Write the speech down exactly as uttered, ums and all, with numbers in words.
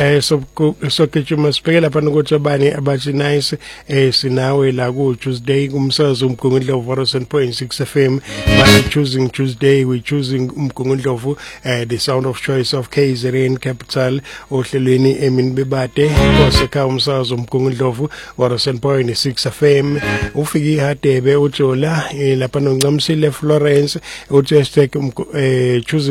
eh so so kechuma sibheke lapha ukuthi abani abathi nice eh sinawe la ku Tuesday kumsakazo uMgungundlovu one oh seven point six F M. By choosing Tuesday, we choosing uMgungundlovu, uh, the sound of choice of K Z N Capital ohlelweni Emin Bebade koseka umsakazo uMgungundlovu one oh seven point six F M. Ufiki hadebe ujola lapha noncamsile Florence uthi hashtag choosing